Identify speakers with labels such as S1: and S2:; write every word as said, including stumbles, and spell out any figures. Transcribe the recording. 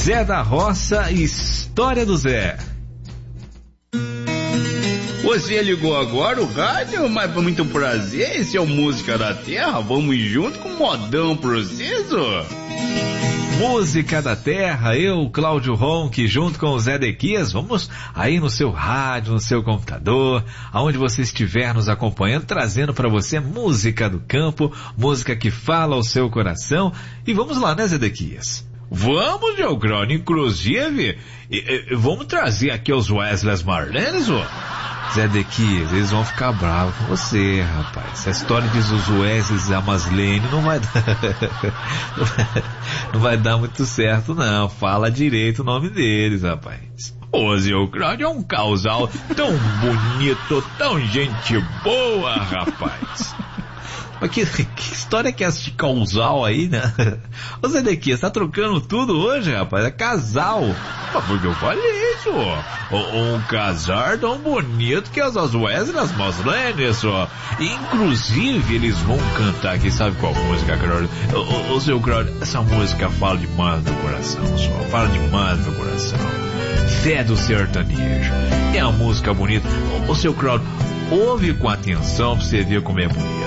S1: Zé da Roça, História do Zé.
S2: Você ligou agora o rádio, mas foi muito prazer, esse é o Música da Terra, vamos junto com o modão preciso.
S1: Música da Terra, eu, Cláudio Ronque, junto com o Zé Dequias, vamos aí no seu rádio, no seu computador, aonde você estiver nos acompanhando, trazendo para você música do campo, música que fala ao seu coração, e vamos lá, né, Zé Dequias?
S2: Vamos, meu grande, inclusive, e, e, vamos trazer aqui os Wesley Marlenes, ó.
S1: Zé Dequias, eles vão ficar bravos com você, rapaz. Essa história de Wesley e a Maslene não vai dar, não vai dar muito certo, não. Fala direito o nome deles, rapaz.
S2: Ô, Zé Cláudio, é um casal tão bonito, tão gente boa, rapaz.
S1: Mas que, que história que é essa de causal aí, né? Ô Zé Dequias, tá trocando tudo hoje, rapaz? É casal.
S2: Mas foi que eu falei isso. Um casal tão bonito que as Wesley e as Maslene, só.
S1: Inclusive, eles vão cantar aqui, sabe qual música, Cláudio? Ô, ô, seu Cláudio, essa música fala demais do coração, só. Fala demais do coração. Fé do sertanejo. É uma música bonita. Ô, ô seu Cláudio, ouve com atenção pra você ver como é bonito.